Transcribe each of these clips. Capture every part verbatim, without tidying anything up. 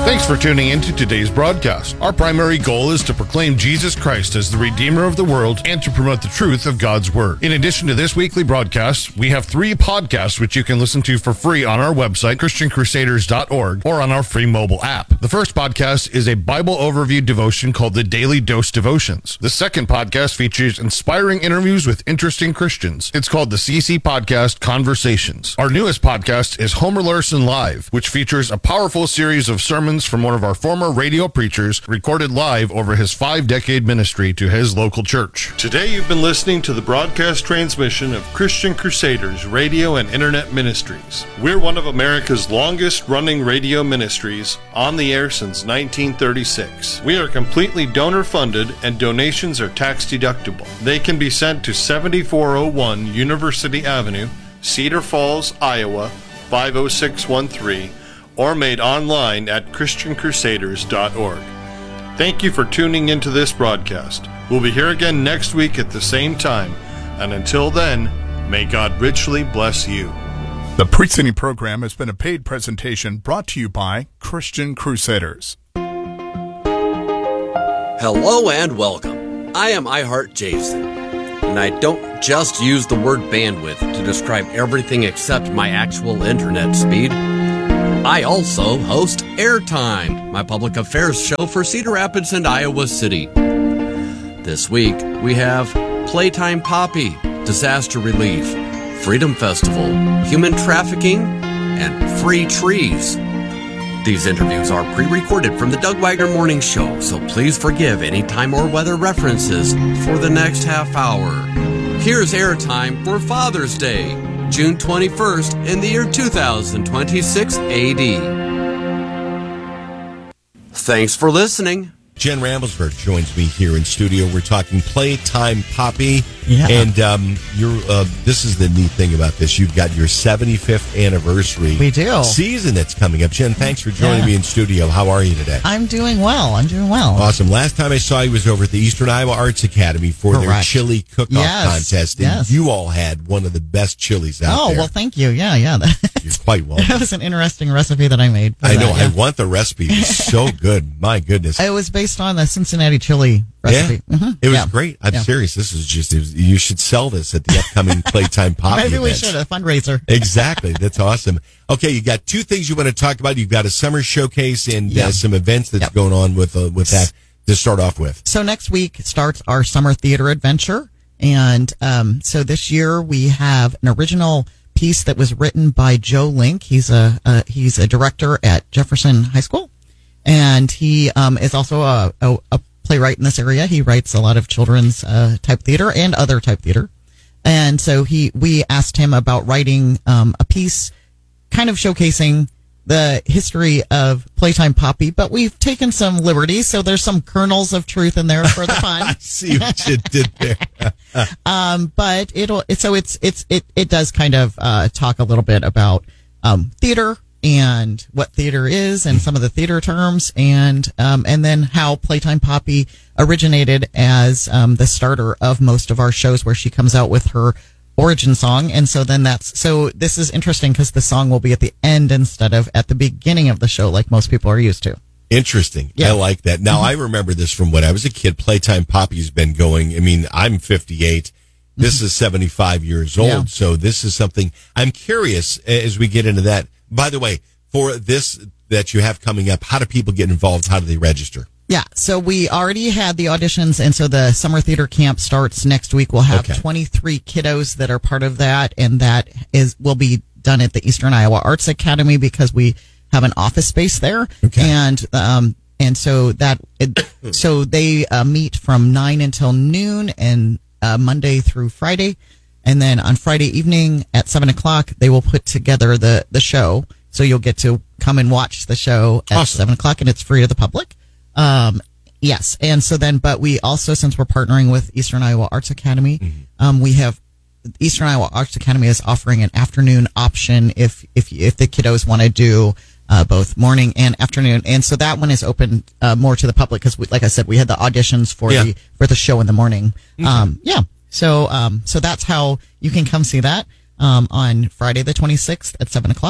Thanks for tuning in to today's broadcast. Our primary goal is to proclaim Jesus Christ as the Redeemer of the world and to promote the truth of God's Word. In addition to this weekly broadcast, we have three podcasts which you can listen to for free on our website, Christian Crusaders dot org, or on our free mobile app. The first podcast is a Bible overview devotion called the Daily Dose Devotions. The second podcast features inspiring interviews with interesting Christians. It's called the C C Podcast Conversations. Our newest podcast is Homer Larson Live, which features a powerful series of sermons from one of our former radio preachers recorded live over his five-decade ministry to his local church. Today you've been listening to the broadcast transmission of Christian Crusaders Radio and Internet Ministries. We're one of America's longest-running radio ministries, on the air since nineteen thirty-six. We are completely donor-funded and donations are tax-deductible. They can be sent to seventy-four oh one University Avenue, Cedar Falls, Iowa, five oh six one three, or made online at Christian Crusaders dot org. Thank you for tuning into this broadcast. We'll be here again next week at the same time, and until then, may God richly bless you. The Preaching Program has been a paid presentation brought to you by Christian Crusaders. Hello and welcome. I am iHeart Jason, and I don't just use the word bandwidth to describe everything except my actual internet speed. I also host Airtime, my public affairs show for Cedar Rapids and Iowa City. This week, we have Playtime Poppy, Disaster Relief, Freedom Festival, Human Trafficking, and Free Trees. These interviews are pre-recorded from the Doug Wagner Morning Show, so please forgive any time or weather references for the next half hour. Here's Airtime for Father's Day, June twenty-first in the year two thousand twenty-six A D. Thanks for listening. Jen Ramblesberg joins me here in studio. We're talking Playtime Poppy. Yeah. And um, you're, uh, this is the neat thing about this. You've got your seventy-fifth anniversary we do. season that's coming up. Jen, thanks for joining yeah. me in studio. How are you today? I'm doing well. I'm doing well. Awesome. Last time I saw you was over at the Eastern Iowa Arts Academy for Correct. their chili cook-off yes. contest. And yes. you all had one of the best chilies out oh, there. well, thank you. Yeah, yeah. You're quite welcome. That was an interesting recipe that I made. I know. That, yeah. I want the recipe. It's so good. My goodness. It was based on the Cincinnati chili recipe. Yeah, mm-hmm. it was yeah. great. I'm yeah. serious. This is just, it was, you should sell this at the upcoming Playtime Poppy Maybe we events. should, a fundraiser. Exactly. That's awesome. Okay, you got two things you want to talk about. You've got a summer showcase and yeah. uh, some events that's yep. going on with uh, with that to start off with. So next week starts our summer theater adventure. And um, so this year we have an original piece that was written by Joe Link. He's a, a he's a director at Jefferson High School. And he um, is also a, a, a playwright in this area. He writes a lot of children's uh, type theater and other type theater. And so he, we asked him about writing um, a piece kind of showcasing the history of Playtime Poppy, but we've taken some liberties, so there's some kernels of truth in there for the fun. I see what you did there. um, but it'll, it, so it's, it's, it, it does kind of uh, talk a little bit about um, theater and what theater is and some of the theater terms and um, and then how Playtime Poppy originated as um, the starter of most of our shows where she comes out with her origin song. And so then that's so this is interesting because the song will be at the end instead of at the beginning of the show like most people are used to. Interesting. Yeah. I like that. Now, mm-hmm. I remember this from when I was a kid. Playtime Poppy's been going. I mean, I'm fifty-eight. This mm-hmm. is seventy-five years old. Yeah. So this is something I'm curious as we get into that. By the way, for this that you have coming up, how do people get involved? How do they register? Yeah, so we already had the auditions, and so the summer theater camp starts next week. We'll have okay. twenty-three kiddos that are part of that, and that is will be done at the Eastern Iowa Arts Academy because we have an office space there, okay. and um and so that it, so they uh, meet from nine until noon, and uh, Monday through Friday, and then on Friday evening at seven o'clock they will put together the the show. So you'll get to come and watch the show at awesome. seven o'clock, and it's free to the public. Um, yes. And so then, but we also, since we're partnering with Eastern Iowa Arts Academy, mm-hmm. um, we have Eastern Iowa Arts Academy is offering an afternoon option if, if, if the kiddos want to do, uh, both morning and afternoon. And so that one is open, uh, more to the public because like I said, we had the auditions for yeah. the, for the show in the morning. Mm-hmm. Um, yeah. So, um, so that's how you can come see that, um, on Friday the twenty-sixth at seven o'clock.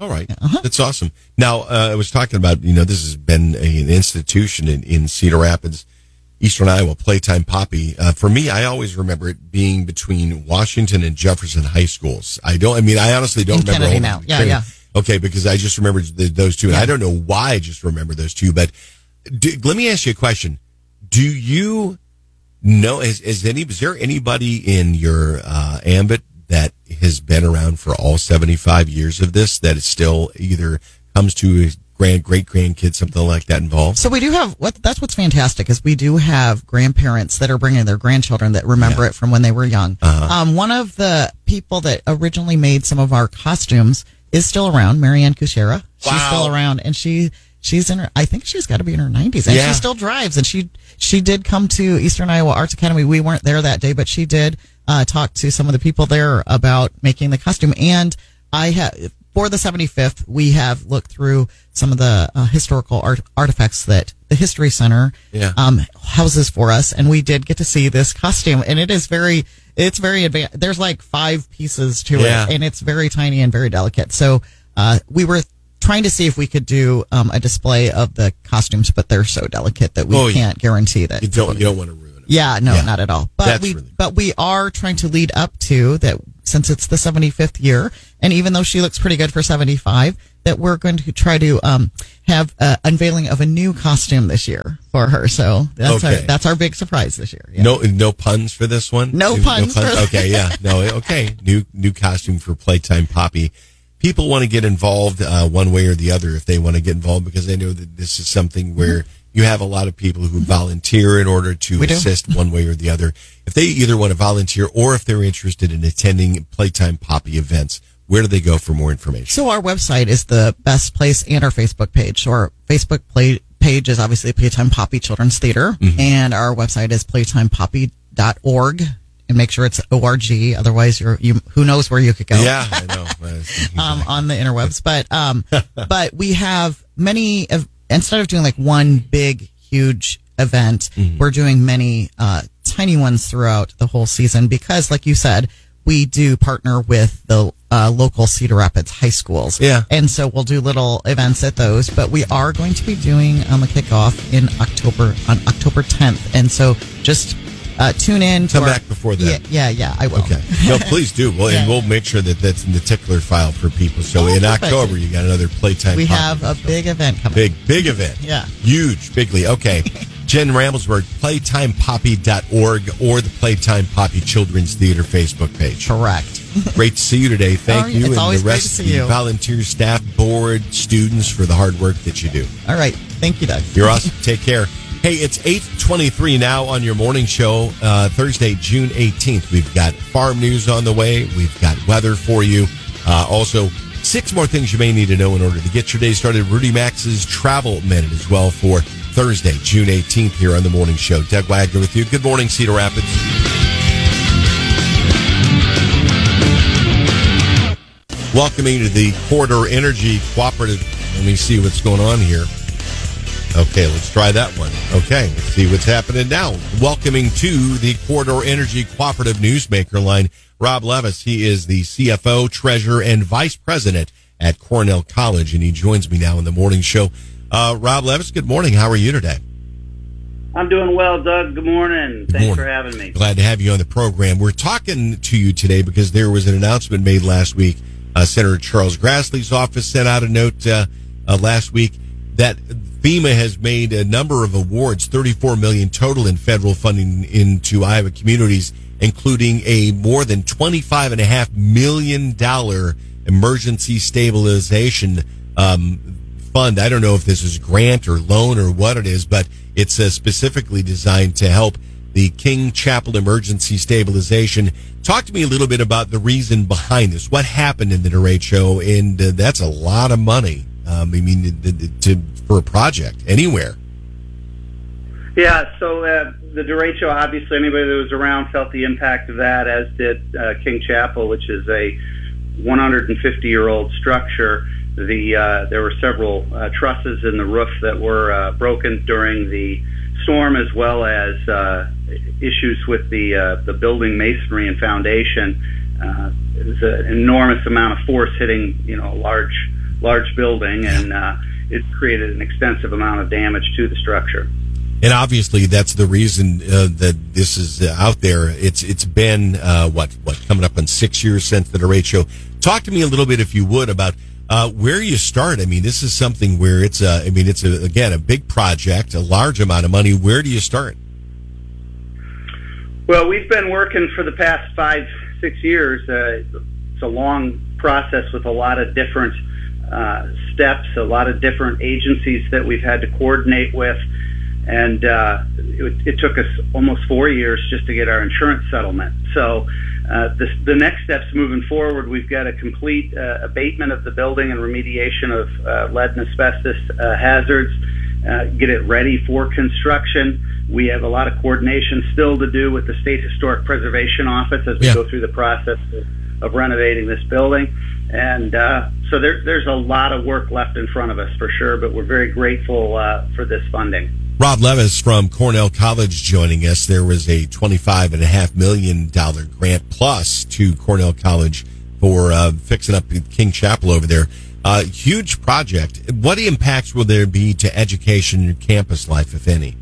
All right. Uh-huh. That's awesome. Now, uh, I was talking about, you know, this has been a, an institution in, in Cedar Rapids, Eastern Iowa, Playtime Poppy. Uh, for me, I always remember it being between Washington and Jefferson high schools. I don't, I mean, I honestly don't In remember. Kennedy now. Yeah, yeah. Okay, because I just remember the, those two. And Yeah. I don't know why I just remember those two, but do, let me ask you a question. Do you know, is, is, any, is there anybody in your uh, ambit that has been around for all seventy-five years of this that is still either comes to grand, great grandkids, something like that involved? So we do have what that's what's fantastic is we do have grandparents that are bringing their grandchildren that remember Yeah. it from when they were young. Uh-huh. Um, one of the people that originally made some of our costumes is still around, Marianne Kuchera. She's Wow. still around, and she she's in her. I think she's got to be in her nineties, and Yeah. she still drives. And she she did come to Eastern Iowa Arts Academy. We weren't there that day, but she did uh, talk to some of the people there about making the costume. And I have. For the seventy-fifth, we have looked through some of the uh, historical art- artifacts that the History Center Yeah. um, houses for us, and we did get to see this costume, and it is very, it's very advanced. There's like five pieces to Yeah. it, and it's very tiny and very delicate. So uh, we were trying to see if we could do um, a display of the costumes, but they're so delicate that we Oh, yeah. can't guarantee that. You don't, you don't want to ruin it. Yeah, no, Yeah. not at all. But That's we, really- but we are trying to lead up to that since it's the seventy-fifth year, and even though she looks pretty good for seventy-five, that we're going to try to um, have an unveiling of a new costume this year for her. So that's Okay. our that's our big surprise this year. Yeah. No, no puns for this one. No puns for- Okay, yeah, no, okay. New, new costume for Playtime Poppy. People want to get involved uh, one way or the other if they want to get involved because they know that this is something where you have a lot of people who volunteer in order to We do. assist one way or the other. If they either want to volunteer or if they're interested in attending Playtime Poppy events, where do they go for more information? So our website is the best place, and our Facebook page. So our Facebook play, page is obviously Playtime Poppy Children's Theater, Mm-hmm. and our website is playtime poppy dot org. And make sure it's O R G. Otherwise, you're you. Who knows where you could go? Yeah, I know. um, on the interwebs. But um, but we have many. Of, instead of doing like one big, huge event, Mm-hmm. we're doing many uh, tiny ones throughout the whole season because, like you said, we do partner with the uh, local Cedar Rapids high schools. Yeah. And so we'll do little events at those. But we are going to be doing um, a kickoff in October on October tenth. And so just uh, tune in. To Come our- back before then. Yeah, yeah, yeah, I will. Okay. No, please do. Well, and Yeah. we'll make sure that that's in the tickler file for people. So Oh, in perfect. October, you got another Playtime We Poppy have a show. big event coming. Big, big event. Yeah. Huge, bigly. Okay. Jen Ramblesberg, playtime poppy dot org or the Playtime Poppy Children's Theater Facebook page. Correct. Great to see you today. Thank Oh, you. it's and always the great rest to of see the you. volunteer staff, board, students for the hard work that you do. All right. Thank you, Doug. You're awesome. Take care. Hey, it's eight twenty-three now on your morning show, uh, Thursday, June eighteenth. We've got farm news on the way. We've got weather for you. Uh, also, six more things you may need to know in order to get your day started. Rudy Max's Travel Minute as well for Thursday, June eighteenth here on the morning show. Doug Wagner with you. Good morning, Cedar Rapids. Welcoming to the Corridor Energy Cooperative. Let me see what's going on here. Okay, let's try that one. Okay, let's see what's happening now. Welcoming to the Corridor Energy Cooperative Newsmaker line, Rob Levis. He is the C F O, Treasurer, and Vice President at Cornell College, and he joins me now in the morning show. Uh, Rob Levis, good morning. How are you today? I'm doing well, Doug. Good morning. Good Thanks morning. for having me. Glad to have you on the program. We're talking to you today because there was an announcement made last week. Uh, Senator Charles Grassley's office sent out a note uh, uh, last week that FEMA has made a number of awards, thirty-four million dollars total in federal funding into Iowa communities, including a more than twenty-five point five million dollars emergency stabilization um, fund. I don't know if this is grant or loan or what it is, but it's uh, specifically designed to help the King Chapel Emergency Stabilization. Talk to me a little bit about the reason behind this. What happened in the derecho? And uh, that's a lot of money. Um, I mean, to, to, for a project anywhere. Yeah, so uh, the derecho, obviously, anybody that was around felt the impact of that, as did uh, King Chapel, which is a one hundred fifty-year-old structure. The uh, there were several uh, trusses in the roof that were uh, broken during the storm, as well as uh, issues with the uh, the building masonry and foundation. Uh, it was an enormous amount of force hitting, you know, a large large building, and uh, it created an extensive amount of damage to the structure. And obviously, that's the reason uh, that this is uh, out there. It's it's been uh, what what coming up on six years since the derecho. Talk to me a little bit, if you would, about uh, where you start. I mean, this is something where it's a, I mean, it's a, again a big project, a large amount of money. Where do you start? Well, we've been working for the past five, six years. Uh, it's a long process with a lot of different uh, steps, a lot of different agencies that we've had to coordinate with. And uh, it, it took us almost four years just to get our insurance settlement. So uh, the, the next steps moving forward, we've got a complete uh, abatement of the building and remediation of uh, lead and asbestos uh, hazards, uh, get it ready for construction. We have a lot of coordination still to do with the State Historic Preservation Office as we yeah. go through the process of, of renovating this building. And uh, so there, there's a lot of work left in front of us for sure, but we're very grateful uh, for this funding. Rob Levis from Cornell College joining us. There was a twenty-five point five million dollars grant plus to Cornell College for uh, fixing up King Chapel over there. Uh, huge project. What impacts will there be to education and campus life, if any?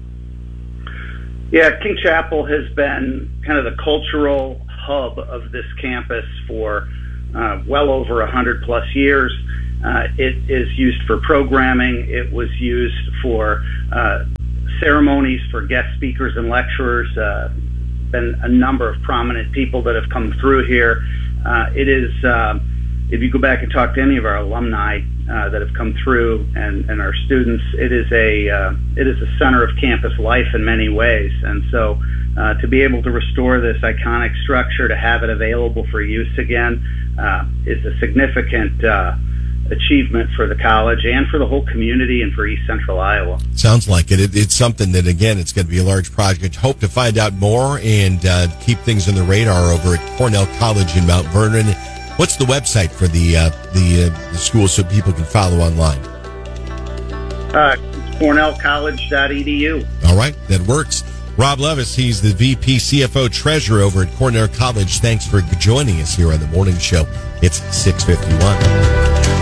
Yeah, King Chapel has been kind of the cultural hub of this campus for uh, well over one hundred plus years. Uh, it is used for programming. It was used for uh, ceremonies for guest speakers and lecturers. Uh, been a number of prominent people that have come through here. Uh, it is, uh, if you go back and talk to any of our alumni uh, that have come through and, and our students, it is a uh, it is a center of campus life in many ways. And so uh, to be able to restore this iconic structure, to have it available for use again, uh, is a significant uh, achievement for the college and for the whole community and for East Central Iowa. Sounds like it. it it's something that, again, it's going to be a large project. Hope to find out more and uh, keep things on the radar over at Cornell College in Mount Vernon. What's the website for the uh, the, uh, the school so people can follow online? Uh, cornell college dot e d u. All right, that works. Rob Levis, he's the V P C F O Treasurer over at Cornell College. Thanks for joining us here on the morning show. It's six fifty-one.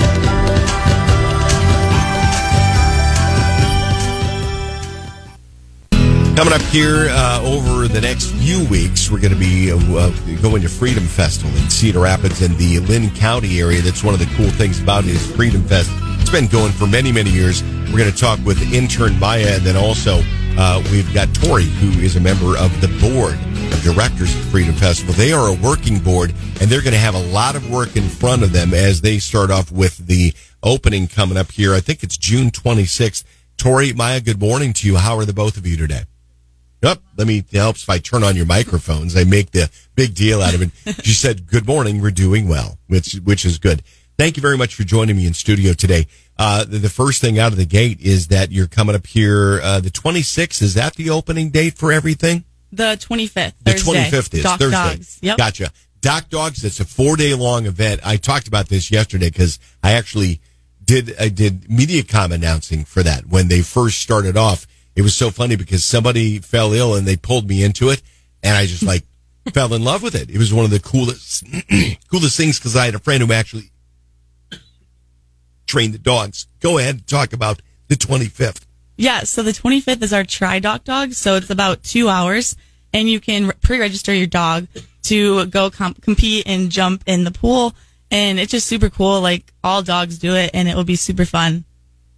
Coming up here uh, over the next few weeks, we're going to be uh, uh, going to Freedom Festival in Cedar Rapids in the Lynn County area. That's one of the cool things about it is Freedom Fest. It's been going for many, many years. We're going to talk with intern Maya, and then also uh, we've got Tori, who is a member of the board of directors of Freedom Festival. They are a working board, and they're going to have a lot of work in front of them as they start off with the opening coming up here. I think it's June twenty-sixth. Tori, Maya, good morning to you. How are the both of you today? Yep. Let me, it helps if I turn on your microphones. I make the big deal out of it. She said, good morning. We're doing well, which, which is good. Thank you very much for joining me in studio today. Uh, the, the first thing out of the gate is that you're coming up here, uh, the twenty-sixth. Is that the opening date for everything? The twenty-fifth. The Thursday. twenty-fifth is Doc Thursday. Dogs. Yep. Gotcha. Doc Dogs. It's a four day long event. I talked about this yesterday because I actually did, I did MediaCom announcing for that when they first started off. It was so funny because somebody fell ill and they pulled me into it, and I just like fell in love with it. It was one of the coolest, coolest things because I had a friend who actually trained the dogs. Go ahead and talk about the twenty-fifth. Yeah, so the twenty-fifth is our Try Doc Dogs, so it's about two hours, and you can pre-register your dog to go comp- compete and jump in the pool, and it's just super cool. Like, all dogs do it, and it will be super fun.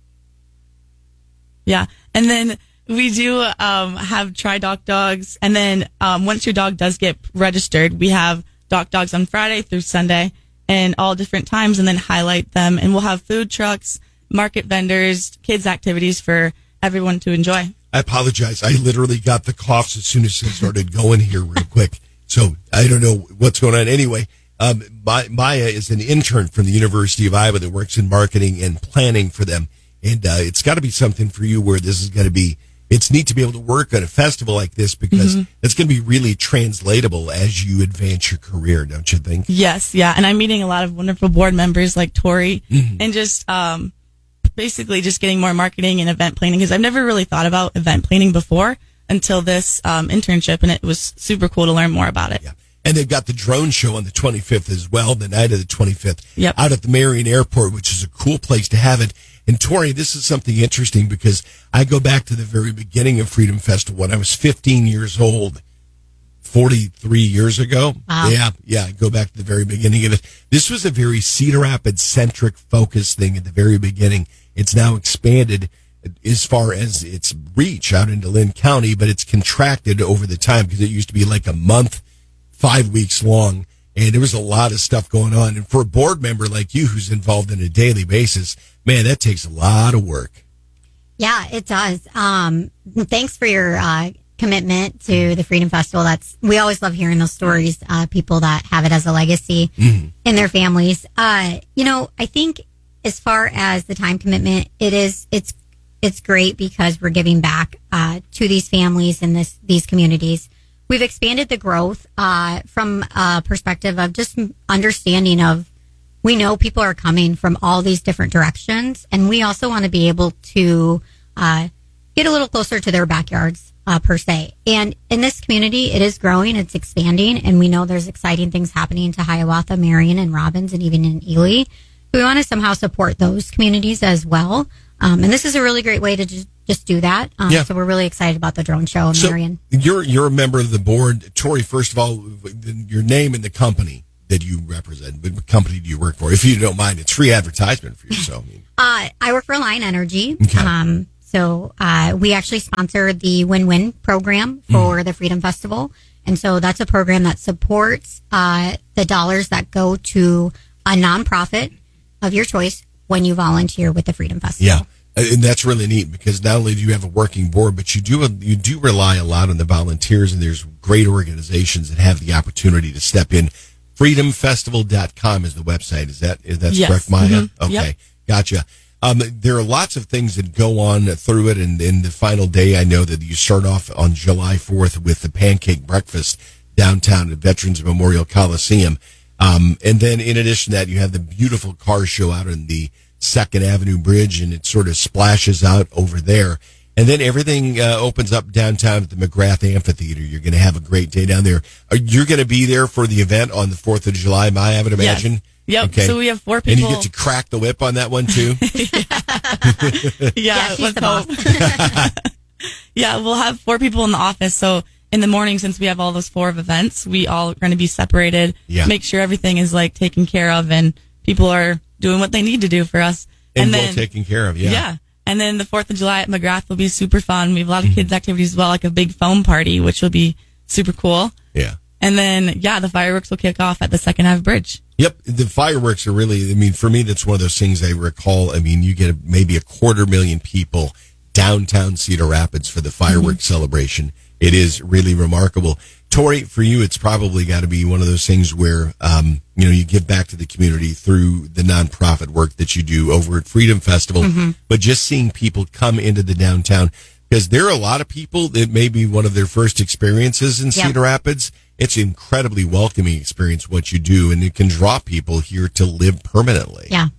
Yeah, and then we do um, have Try Doc Dogs, and then um, once your dog does get registered, we have Doc Dogs on Friday through Sunday, and all different times, and then highlight them, and we'll have food trucks, market vendors, kids activities for everyone to enjoy. I apologize. I literally got the coughs as soon as I started going here real quick. So I don't know what's going on. Anyway, um, Maya is an intern from the University of Iowa that works in marketing and planning for them. And uh, it's got to be something for you where this is going to be, it's neat to be able to work at a festival like this because mm-hmm. it's going to be really translatable as you advance your career, don't you think? Yes, yeah. And I'm meeting a lot of wonderful board members like Tori mm-hmm. and just um, basically just getting more marketing and event planning because I've never really thought about event planning before until this um, internship, and it was super cool to learn more about it. Yeah. And they've got the drone show on the twenty-fifth as well, the night of the twenty-fifth, Yep. out at the Marion Airport, which is a cool place to have it. And Tori, this is something interesting because I go back to the very beginning of Freedom Festival when I was fifteen years old, forty-three years ago. Wow. Yeah, yeah, I go back to the very beginning of it. This was a very Cedar Rapids-centric focus thing at the very beginning. It's now expanded as far as its reach out into Lynn County, but it's contracted over the time because it used to be like a month, five weeks long, and there was a lot of stuff going on. And for a board member like you who's involved on a daily basis, man, that takes a lot of work. Yeah, it does. Um, thanks for your uh, commitment to the Freedom Festival. That's we always love hearing those stories. Uh, people that have it as a legacy Mm-hmm. in their families. Uh, you know, I think as far as the time commitment, it is it's it's great because we're giving back uh, to these families and this these communities. We've expanded the growth uh, from a perspective of just understanding of. We know people are coming from all these different directions, and we also want to be able to uh, get a little closer to their backyards, uh, per se. And in this community, it is growing, it's expanding, and we know there's exciting things happening to Hiawatha, Marion, and Robbins, and even in Ely. We want to somehow support those communities as well. Um, and this is a really great way to just, just do that. Um, Yeah. So we're really excited about the drone show in So Marion. you're you're a member of the board, Tori. First of all, your name and the company that you represent. What company do you work for? If you don't mind, it's free advertisement for you. So, I mean. Uh, I work for Lion Energy. Okay. Um, so uh, we actually sponsor the Win-Win program for the Freedom Festival. And so that's a program that supports uh, the dollars that go to a nonprofit of your choice when you volunteer with the Freedom Festival. Yeah, and that's really neat because not only do you have a working board, but you do you do rely a lot on the volunteers, and there's great organizations that have the opportunity to step in. freedom festival dot com is the website. Is that is that Yes. correct, Maya? Mm-hmm. Okay, Yep. gotcha. Um, there are lots of things that go on through it, and in the final day, I know that you start off on July fourth with the pancake breakfast downtown at Veterans Memorial Coliseum. Um, and then in addition to that, you have the beautiful car show out on the Second Avenue Bridge, and it sort of splashes out over there. And then everything uh, opens up downtown at the McGrath Amphitheater. You're going to have a great day down there. Are you're going to be there for the event on the fourth of July, Maya, I would Yes. imagine? Yep. Okay. So we have four And people. you get to crack the whip on that one, too? yeah, Yeah, she's let's the boss. hope. Yeah, we'll have four people in the office. So in the morning, since we have all those four of events, we all are going to be separated. Yeah. Make sure everything is like taken care of and people are doing what they need to do for us. And, then, well taken care of, yeah. yeah. And then the fourth of July at McGrath will be super fun. We have a lot of Mm-hmm. kids activities as well, like a big foam party, which will be super cool. Yeah. And then, yeah, the fireworks will kick off at the Second Ave Bridge. Yep, the fireworks are really, I mean, for me, that's one of those things I recall. I mean, you get maybe a quarter million people downtown Cedar Rapids for the fireworks celebration. It is really remarkable. Tori, for you, it's probably got to be one of those things where, um, you know, you give back to the community through the nonprofit work that you do over at Freedom Festival, but just seeing people come into the downtown, because there are a lot of people that may be one of their first experiences in Yep. Cedar Rapids. It's an incredibly welcoming experience, what you do, and it can draw people here to live permanently. Yeah.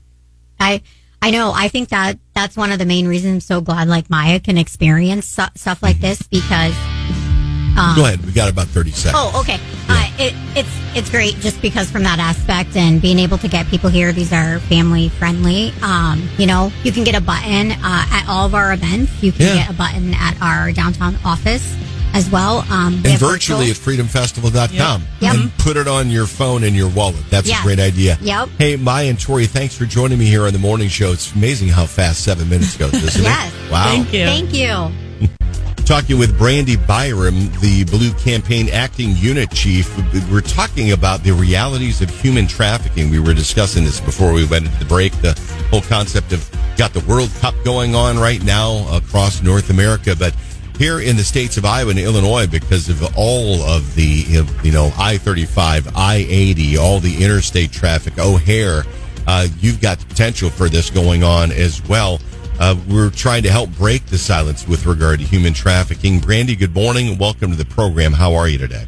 I I know. I think that that's one of the main reasons I'm so glad like Maya can experience su- stuff like this because um, Go ahead. We got about thirty seconds. Oh, okay. Uh, it, it's it's great just because from that aspect and being able to get people here. These are family friendly. Um, you know, you can get a button uh, at all of our events. You can Yeah. get a button at our downtown office as well. Um, we And have virtually virtual- at freedom festival dot com. Yep. And put it on your phone and your wallet. That's Yeah. a great idea. Yep. Hey, Maya and Tori, thanks for joining me here on the morning show. It's amazing how fast seven minutes goes, isn't Yes. it? Wow. Thank you. Thank you. Talking with Brandy Byram, the Blue Campaign Acting Unit Chief. We're talking about the realities of human trafficking. We were discussing this before we went into the break. The whole concept of got the World Cup going on right now across North America, but here in the states of Iowa and Illinois, because of all of the, you know, I thirty-five, I eighty, all the interstate traffic, O'Hare, uh, you've got the potential for this going on as well. Uh, we're trying to help break the silence with regard to human trafficking. Brandy, good morning. Welcome to the program. How are you today?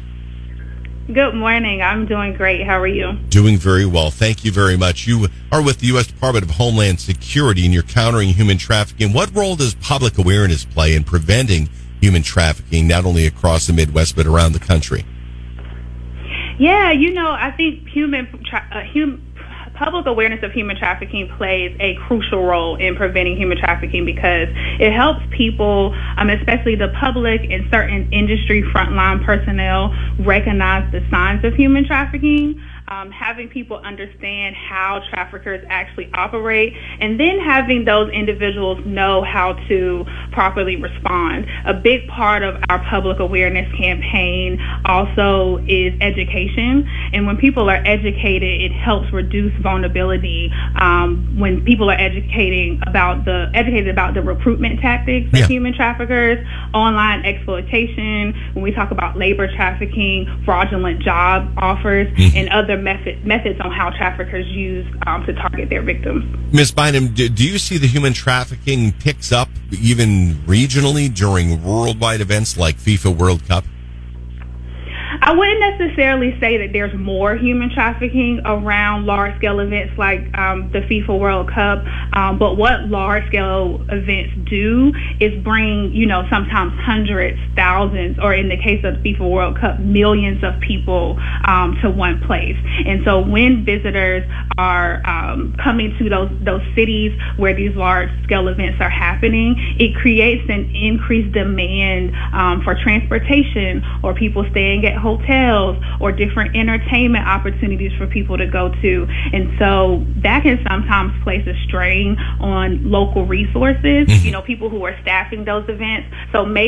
Good morning. I'm doing great. How are you? Doing very well. Thank you very much. You are with the U S Department of Homeland Security, and you're countering human trafficking. What role does public awareness play in preventing human trafficking, not only across the Midwest, but around the country? Yeah, you know, I think human, tra- uh, hum- public awareness of human trafficking plays a crucial role in preventing human trafficking because it helps people, um, especially the public and certain industry frontline personnel, recognize the signs of human trafficking. Um, having people understand how traffickers actually operate, and then having those individuals know how to properly respond. A big part of our public awareness campaign also is education, and when people are educated, it helps reduce vulnerability. Um, when people are educating about the educated about the recruitment tactics of Yeah. human traffickers, online exploitation, when we talk about labor trafficking, fraudulent job offers, Mm-hmm. and other method, methods on how traffickers use um, to target their victims. Miz Bynum, do, do you see the human trafficking picks up even regionally during worldwide events like FIFA World Cup? I wouldn't necessarily say that there's more human trafficking around large-scale events like um, the FIFA World Cup, um, but what large-scale events do is bring, you know, sometimes hundreds, thousands, or in the case of the FIFA World Cup, millions of people um, to one place. And so when visitors are um, coming to those those cities where these large-scale events are happening, it creates an increased demand um, for transportation or people staying at hotels or different entertainment opportunities for people to go to. And so that can sometimes place a strain on local resources, you know, people who are staffing those events. So maybe